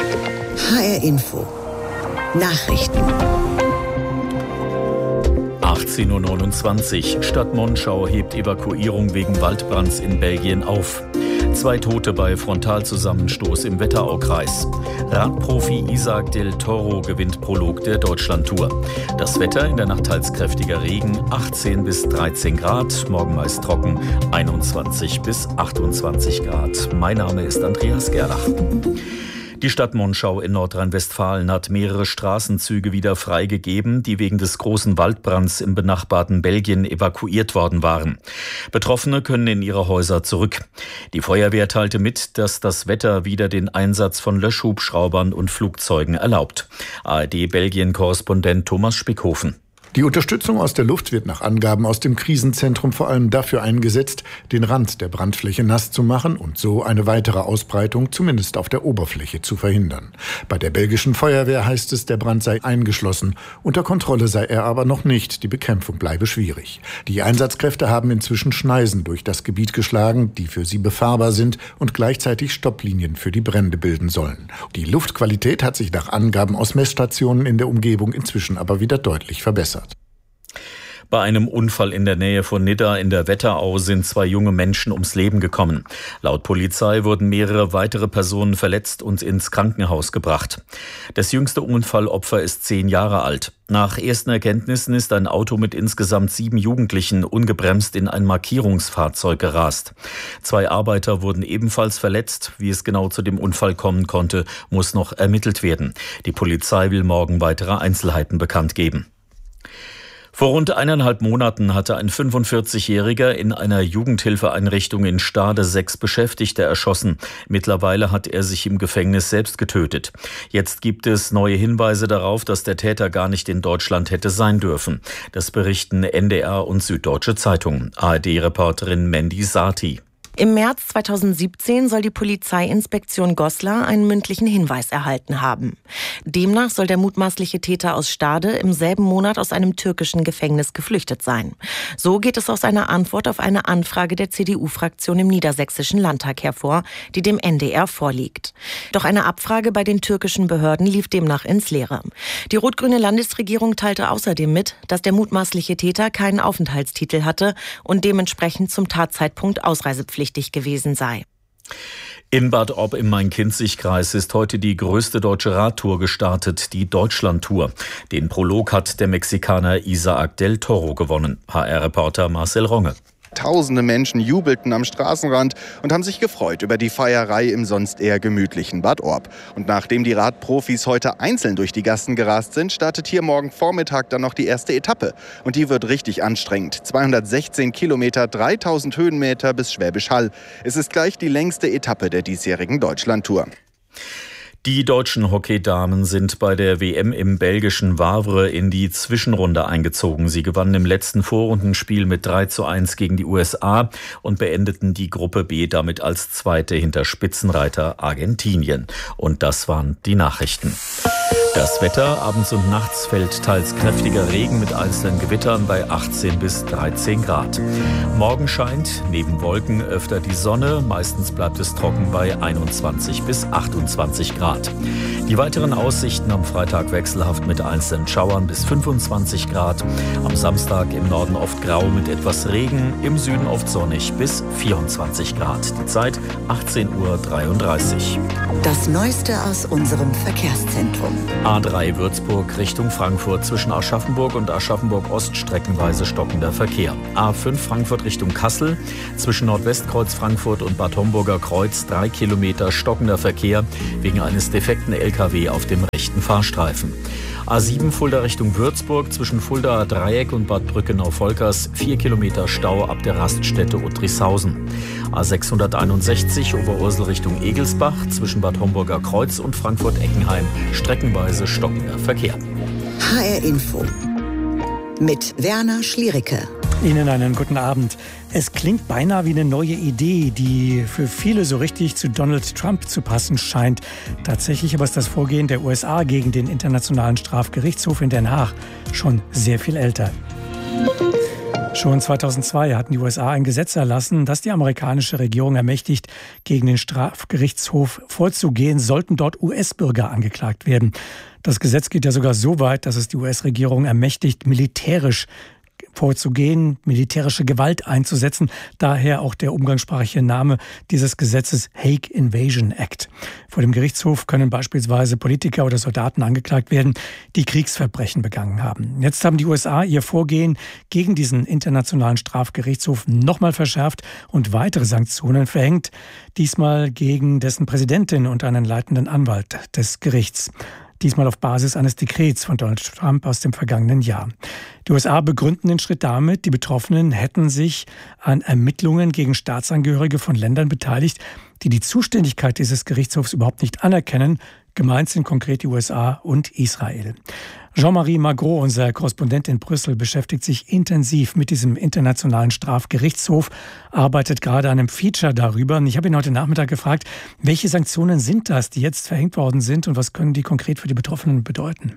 H R Info. Nachrichten. Auf achtzehn Uhr neunundzwanzig. Stadt Monschau hebt Evakuierung wegen Waldbrands in Belgien auf. Zwei Tote bei Frontalzusammenstoß im Wetteraukreis. Radprofi Isaac del Toro gewinnt Prolog der Deutschlandtour. Das Wetter, in der Nacht teils kräftiger Regen, achtzehn bis dreizehn Grad, morgen meist trocken, einundzwanzig bis achtundzwanzig Grad. Mein Name ist Andreas Gerlach. Die Stadt Monschau in Nordrhein-Westfalen hat mehrere Straßenzüge wieder freigegeben, die wegen des großen Waldbrands im benachbarten Belgien evakuiert worden waren. Betroffene können in ihre Häuser zurück. Die Feuerwehr teilte mit, dass das Wetter wieder den Einsatz von Löschhubschraubern und Flugzeugen erlaubt. A R D-Belgien-Korrespondent Thomas Spickhofen. Die Unterstützung aus der Luft wird nach Angaben aus dem Krisenzentrum vor allem dafür eingesetzt, den Rand der Brandfläche nass zu machen und so eine weitere Ausbreitung zumindest auf der Oberfläche zu verhindern. Bei der belgischen Feuerwehr heißt es, der Brand sei eingeschlossen. Unter Kontrolle sei er aber noch nicht. Die Bekämpfung bleibe schwierig. Die Einsatzkräfte haben inzwischen Schneisen durch das Gebiet geschlagen, die für sie befahrbar sind und gleichzeitig Stopplinien für die Brände bilden sollen. Die Luftqualität hat sich nach Angaben aus Messstationen in der Umgebung inzwischen aber wieder deutlich verbessert. Bei einem Unfall in der Nähe von Nidda in der Wetterau sind zwei junge Menschen ums Leben gekommen. Laut Polizei wurden mehrere weitere Personen verletzt und ins Krankenhaus gebracht. Das jüngste Unfallopfer ist zehn Jahre alt. Nach ersten Erkenntnissen ist ein Auto mit insgesamt sieben Jugendlichen ungebremst in ein Markierungsfahrzeug gerast. Zwei Arbeiter wurden ebenfalls verletzt. Wie es genau zu dem Unfall kommen konnte, muss noch ermittelt werden. Die Polizei will morgen weitere Einzelheiten bekannt geben. Vor rund eineinhalb Monaten hatte ein fünfundvierzigjähriger in einer Jugendhilfeeinrichtung in Stade sechs Beschäftigte erschossen. Mittlerweile hat er sich im Gefängnis selbst getötet. Jetzt gibt es neue Hinweise darauf, dass der Täter gar nicht in Deutschland hätte sein dürfen. Das berichten N D R und Süddeutsche Zeitung. A R D-Reporterin Mandy Sati. Im März zweitausendsiebzehn soll die Polizeiinspektion Goslar einen mündlichen Hinweis erhalten haben. Demnach soll der mutmaßliche Täter aus Stade im selben Monat aus einem türkischen Gefängnis geflüchtet sein. So geht es aus einer Antwort auf eine Anfrage der C D U-Fraktion im Niedersächsischen Landtag hervor, die dem N D R vorliegt. Doch eine Abfrage bei den türkischen Behörden lief demnach ins Leere. Die rot-grüne Landesregierung teilte außerdem mit, dass der mutmaßliche Täter keinen Aufenthaltstitel hatte und dementsprechend zum Tatzeitpunkt ausreisepflichtig gewesen sei. In Bad Orb im Main-Kinzig-Kreis ist heute die größte deutsche Radtour gestartet, die Deutschlandtour. Den Prolog hat der Mexikaner Isaac del Toro gewonnen. H R-Reporter Marcel Ronge. Tausende Menschen jubelten am Straßenrand und haben sich gefreut über die Feierei im sonst eher gemütlichen Bad Orb. Und nachdem die Radprofis heute einzeln durch die Gassen gerast sind, startet hier morgen Vormittag dann noch die erste Etappe. Und die wird richtig anstrengend. zweihundertsechzehn Kilometer, dreitausend Höhenmeter bis Schwäbisch Hall. Es ist gleich die längste Etappe der diesjährigen Deutschlandtour. Die deutschen Hockeydamen sind bei der W M im belgischen Wavre in die Zwischenrunde eingezogen. Sie gewannen im letzten Vorrundenspiel mit drei zu eins gegen die U S A und beendeten die Gruppe B damit als Zweite hinter Spitzenreiter Argentinien. Und das waren die Nachrichten. Das Wetter, abends und nachts fällt teils kräftiger Regen mit einzelnen Gewittern bei achtzehn bis dreizehn Grad. Morgen scheint neben Wolken öfter die Sonne, meistens bleibt es trocken bei einundzwanzig bis achtundzwanzig Grad. Die weiteren Aussichten am Freitag wechselhaft mit einzelnen Schauern bis fünfundzwanzig Grad. Am Samstag im Norden oft grau mit etwas Regen, im Süden oft sonnig bis vierundzwanzig Grad. Die Zeit achtzehn Uhr dreiunddreißig. Das Neueste aus unserem Verkehrszentrum. A drei Würzburg Richtung Frankfurt zwischen Aschaffenburg und Aschaffenburg-Ost streckenweise stockender Verkehr. A fünf Frankfurt Richtung Kassel zwischen Nordwestkreuz Frankfurt und Bad Homburger Kreuz drei Kilometer stockender Verkehr wegen eines defekten L K W auf dem rechten Fahrstreifen. A sieben Fulda Richtung Würzburg zwischen Fuldaer Dreieck und Bad Brückenau-Volkers vier Kilometer Stau ab der Raststätte Uttrichshausen. A sechshunderteinundsechzig Oberursel Richtung Egelsbach zwischen Bad Homburger Kreuz und Frankfurt-Eckenheim streckenweise stockender Verkehr. H R Info mit Werner Schliericke. Ihnen einen guten Abend. Es klingt beinahe wie eine neue Idee, die für viele so richtig zu Donald Trump zu passen scheint. Tatsächlich aber ist das Vorgehen der U S A gegen den Internationalen Strafgerichtshof in Den Haag schon sehr viel älter. Schon zweitausendzwei hatten die U S A ein Gesetz erlassen, das die amerikanische Regierung ermächtigt, gegen den Strafgerichtshof vorzugehen, sollten dort U S-Bürger angeklagt werden. Das Gesetz geht ja sogar so weit, dass es die U S-Regierung ermächtigt, militärisch vorzugehen, militärische Gewalt einzusetzen. Daher auch der umgangssprachliche Name dieses Gesetzes Hague Invasion Act. Vor dem Gerichtshof können beispielsweise Politiker oder Soldaten angeklagt werden, die Kriegsverbrechen begangen haben. Jetzt haben die U S A ihr Vorgehen gegen diesen internationalen Strafgerichtshof nochmal verschärft und weitere Sanktionen verhängt, diesmal gegen dessen Präsidentin und einen leitenden Anwalt des Gerichts. Diesmal auf Basis eines Dekrets von Donald Trump aus dem vergangenen Jahr. Die U S A begründen den Schritt damit, die Betroffenen hätten sich an Ermittlungen gegen Staatsangehörige von Ländern beteiligt, die die Zuständigkeit dieses Gerichtshofs überhaupt nicht anerkennen. Gemeint sind konkret die U S A und Israel. Jean-Marie Magro, unser Korrespondent in Brüssel, beschäftigt sich intensiv mit diesem internationalen Strafgerichtshof, arbeitet gerade an einem Feature darüber. Und ich habe ihn heute Nachmittag gefragt, welche Sanktionen sind das, die jetzt verhängt worden sind und was können die konkret für die Betroffenen bedeuten?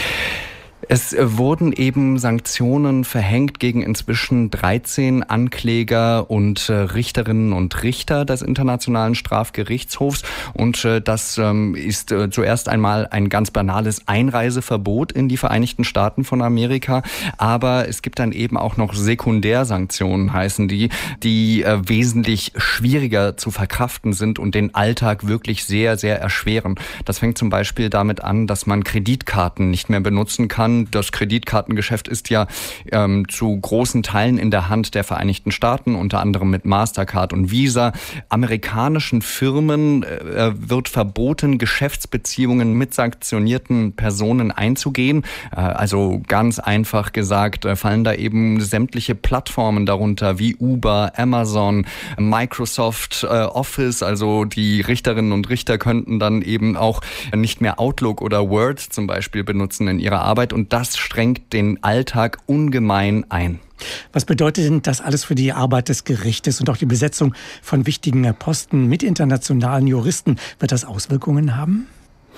Es wurden eben Sanktionen verhängt gegen inzwischen dreizehn Ankläger und Richterinnen und Richter des Internationalen Strafgerichtshofs. Und das ist zuerst einmal ein ganz banales Einreiseverbot in die Vereinigten Staaten von Amerika. Aber es gibt dann eben auch noch Sekundärsanktionen, heißen die, die wesentlich schwieriger zu verkraften sind und den Alltag wirklich sehr, sehr erschweren. Das fängt zum Beispiel damit an, dass man Kreditkarten nicht mehr benutzen kann. Das Kreditkartengeschäft ist ja ähm, zu großen Teilen in der Hand der Vereinigten Staaten, unter anderem mit Mastercard und Visa. Amerikanischen Firmen äh, wird verboten, Geschäftsbeziehungen mit sanktionierten Personen einzugehen. Äh, also ganz einfach gesagt, äh, fallen da eben sämtliche Plattformen darunter wie Uber, Amazon, Microsoft äh, Office. Also die Richterinnen und Richter könnten dann eben auch nicht mehr Outlook oder Word zum Beispiel benutzen in ihrer Arbeit. Und das strengt den Alltag ungemein ein. Was bedeutet denn das alles für die Arbeit des Gerichtes und auch die Besetzung von wichtigen Posten mit internationalen Juristen? Wird das Auswirkungen haben?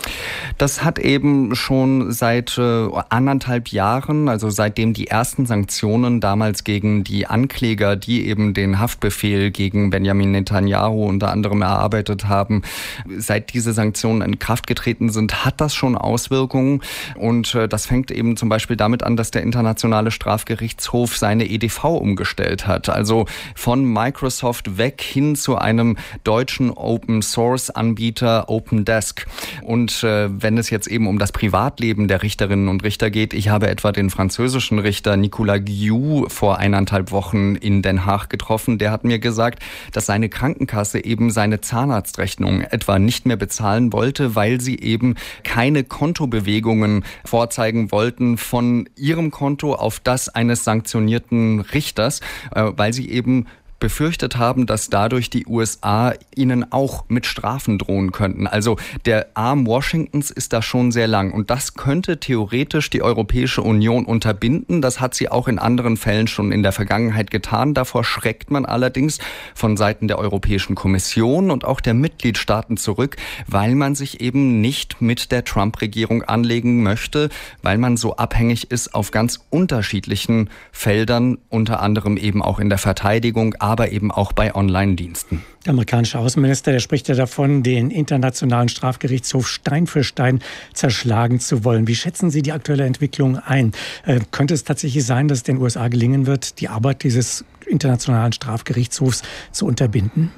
Das hat eben schon seit äh, anderthalb Jahren, also seitdem die ersten Sanktionen damals gegen die Ankläger, die eben den Haftbefehl gegen Benjamin Netanyahu unter anderem erarbeitet haben, seit diese Sanktionen in Kraft getreten sind, hat das schon Auswirkungen. Und äh, das fängt eben zum Beispiel damit an, dass der Internationale Strafgerichtshof seine E D V umgestellt hat. Also von Microsoft weg hin zu einem deutschen Open-Source-Anbieter OpenDesk. Und Und äh, wenn es jetzt eben um das Privatleben der Richterinnen und Richter geht, ich habe etwa den französischen Richter Nicolas Guillou vor eineinhalb Wochen in Den Haag getroffen. Der hat mir gesagt, dass seine Krankenkasse eben seine Zahnarztrechnung etwa nicht mehr bezahlen wollte, weil sie eben keine Kontobewegungen vorzeigen wollten von ihrem Konto auf das eines sanktionierten Richters, äh, weil sie eben befürchtet haben, dass dadurch die U S A ihnen auch mit Strafen drohen könnten. Also der Arm Washingtons ist da schon sehr lang und das könnte theoretisch die Europäische Union unterbinden. Das hat sie auch in anderen Fällen schon in der Vergangenheit getan. Davor schreckt man allerdings von Seiten der Europäischen Kommission und auch der Mitgliedstaaten zurück, weil man sich eben nicht mit der Trump-Regierung anlegen möchte, weil man so abhängig ist auf ganz unterschiedlichen Feldern, unter anderem eben auch in der Verteidigung, aber eben auch bei Online-Diensten. Der amerikanische Außenminister, der spricht ja davon, den Internationalen Strafgerichtshof Stein für Stein zerschlagen zu wollen. Wie schätzen Sie die aktuelle Entwicklung ein? Äh, könnte es tatsächlich sein, dass es den U S A gelingen wird, die Arbeit dieses Internationalen Strafgerichtshofs zu unterbinden?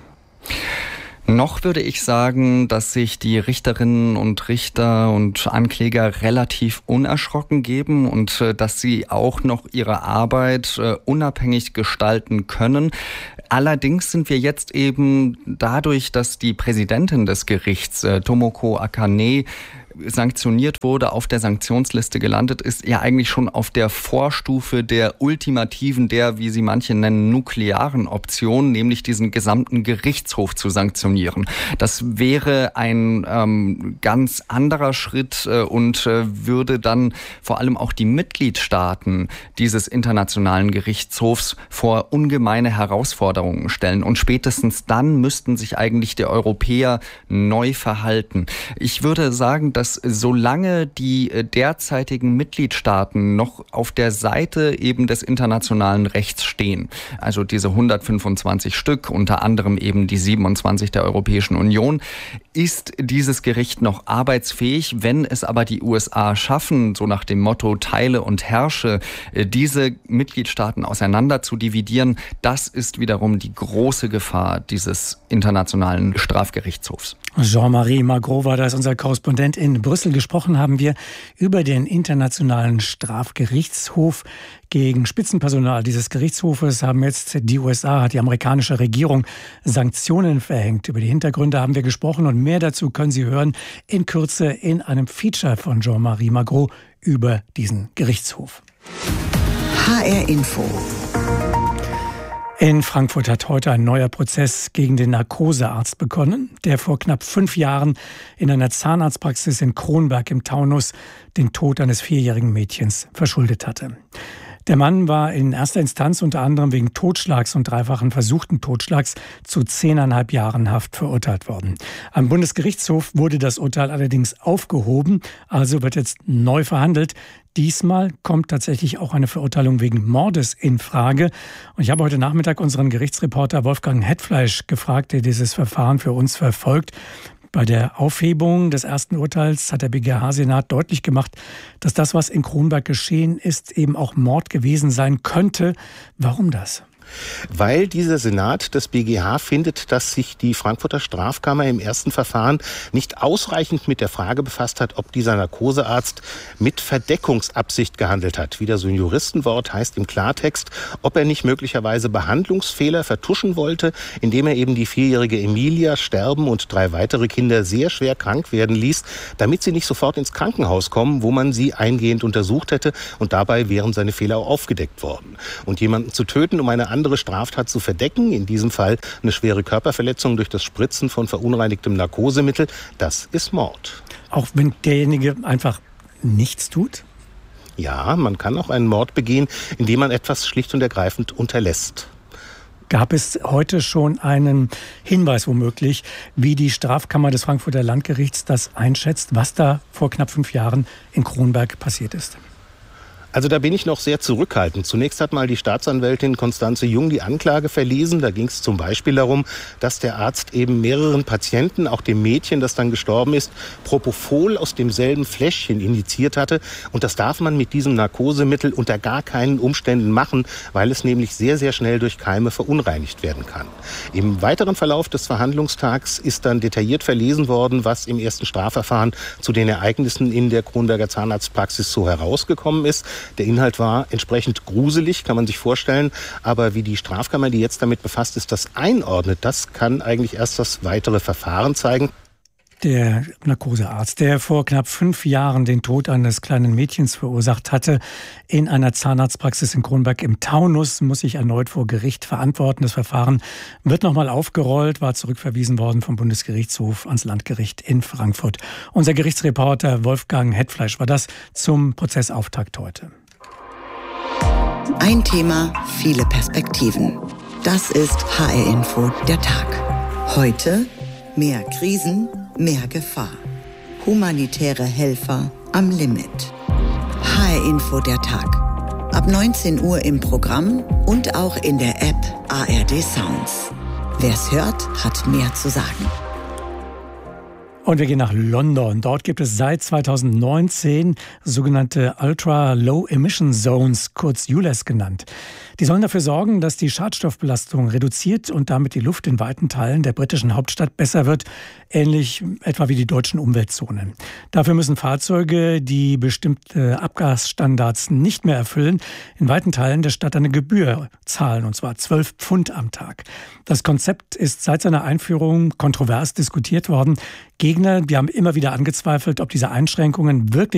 Noch würde ich sagen, dass sich die Richterinnen und Richter und Ankläger relativ unerschrocken geben und äh, dass sie auch noch ihre Arbeit äh, unabhängig gestalten können. Allerdings sind wir jetzt eben dadurch, dass die Präsidentin des Gerichts, äh, Tomoko Akane, sanktioniert wurde, auf der Sanktionsliste gelandet ist, ja eigentlich schon auf der Vorstufe der ultimativen, der, wie sie manche nennen, nuklearen Option, nämlich diesen gesamten Gerichtshof zu sanktionieren. Das wäre ein ähm, ganz anderer Schritt äh, und äh, würde dann vor allem auch die Mitgliedstaaten dieses internationalen Gerichtshofs vor ungemeine Herausforderungen stellen. Und spätestens dann müssten sich eigentlich die Europäer neu verhalten. Ich würde sagen, dass dass solange die derzeitigen Mitgliedstaaten noch auf der Seite eben des internationalen Rechts stehen, also diese hundertfünfundzwanzig Stück, unter anderem eben die siebenundzwanzig der Europäischen Union, ist dieses Gericht noch arbeitsfähig. Wenn es aber die U S A schaffen, so nach dem Motto Teile und herrsche, diese Mitgliedstaaten auseinander zu dividieren, das ist wiederum die große Gefahr dieses internationalen Strafgerichtshofs. Jean-Marie Magro war das, unser Korrespondent in Brüssel. Gesprochen haben wir über den Internationalen Strafgerichtshof. Gegen Spitzenpersonal dieses Gerichtshofes haben jetzt die U S A, hat die amerikanische Regierung Sanktionen verhängt. Über die Hintergründe haben wir gesprochen und mehr dazu können Sie hören in Kürze in einem Feature von Jean-Marie Magro über diesen Gerichtshof. H R Info. In Frankfurt hat heute ein neuer Prozess gegen den Narkosearzt begonnen, der vor knapp fünf Jahren in einer Zahnarztpraxis in Kronberg im Taunus den Tod eines vierjährigen Mädchens verschuldet hatte. Der Mann war in erster Instanz unter anderem wegen Totschlags und dreifachen versuchten Totschlags zu zehneinhalb Jahren Haft verurteilt worden. Am Bundesgerichtshof wurde das Urteil allerdings aufgehoben, also wird jetzt neu verhandelt. Diesmal kommt tatsächlich auch eine Verurteilung wegen Mordes in Frage. Und ich habe heute Nachmittag unseren Gerichtsreporter Wolfgang Hetfleisch gefragt, der dieses Verfahren für uns verfolgt. Bei der Aufhebung des ersten Urteils hat der B G H-Senat deutlich gemacht, dass das, was in Kronberg geschehen ist, eben auch Mord gewesen sein könnte. Warum das? Weil dieser Senat des B G H findet, dass sich die Frankfurter Strafkammer im ersten Verfahren nicht ausreichend mit der Frage befasst hat, ob dieser Narkosearzt mit Verdeckungsabsicht gehandelt hat. Wieder so ein Juristenwort, heißt im Klartext, ob er nicht möglicherweise Behandlungsfehler vertuschen wollte, indem er eben die vierjährige Emilia sterben und drei weitere Kinder sehr schwer krank werden ließ, damit sie nicht sofort ins Krankenhaus kommen, wo man sie eingehend untersucht hätte, und dabei wären seine Fehler auch aufgedeckt worden. Und jemanden zu töten, um eine andere andere Straftat zu verdecken, in diesem Fall eine schwere Körperverletzung durch das Spritzen von verunreinigtem Narkosemittel, das ist Mord. Auch wenn derjenige einfach nichts tut? Ja, man kann auch einen Mord begehen, indem man etwas schlicht und ergreifend unterlässt. Gab es heute schon einen Hinweis womöglich, wie die Strafkammer des Frankfurter Landgerichts das einschätzt, was da vor knapp fünf Jahren in Kronberg passiert ist? Also da bin ich noch sehr zurückhaltend. Zunächst hat mal die Staatsanwältin Constanze Jung die Anklage verlesen. Da ging es zum Beispiel darum, dass der Arzt eben mehreren Patienten, auch dem Mädchen, das dann gestorben ist, Propofol aus demselben Fläschchen injiziert hatte. Und das darf man mit diesem Narkosemittel unter gar keinen Umständen machen, weil es nämlich sehr, sehr schnell durch Keime verunreinigt werden kann. Im weiteren Verlauf des Verhandlungstags ist dann detailliert verlesen worden, was im ersten Strafverfahren zu den Ereignissen in der Kronberger Zahnarztpraxis so herausgekommen ist. Der Inhalt war entsprechend gruselig, kann man sich vorstellen. Aber wie die Strafkammer, die jetzt damit befasst ist, das einordnet, das kann eigentlich erst das weitere Verfahren zeigen. Der Narkosearzt, der vor knapp fünf Jahren den Tod eines kleinen Mädchens verursacht hatte, in einer Zahnarztpraxis in Kronberg im Taunus, muss sich erneut vor Gericht verantworten. Das Verfahren wird nochmal aufgerollt, war zurückverwiesen worden vom Bundesgerichtshof ans Landgericht in Frankfurt. Unser Gerichtsreporter Wolfgang Hetfleisch war das zum Prozessauftakt heute. Ein Thema, viele Perspektiven. Das ist H R-Info der Tag. Heute mehr Krisen, mehr Gefahr. Humanitäre Helfer am Limit. H R-Info der Tag. Ab neunzehn Uhr im Programm und auch in der App A R D Sounds. Wer's hört, hat mehr zu sagen. Und wir gehen nach London. Dort gibt es seit zweitausendneunzehn sogenannte Ultra Low Emission Zones, kurz U L E Z genannt. Die sollen dafür sorgen, dass die Schadstoffbelastung reduziert und damit die Luft in weiten Teilen der britischen Hauptstadt besser wird, ähnlich etwa wie die deutschen Umweltzonen. Dafür müssen Fahrzeuge, die bestimmte Abgasstandards nicht mehr erfüllen, in weiten Teilen der Stadt eine Gebühr zahlen, und zwar zwölf Pfund am Tag. Das Konzept ist seit seiner Einführung kontrovers diskutiert worden. Gegner, die haben immer wieder angezweifelt, ob diese Einschränkungen wirklich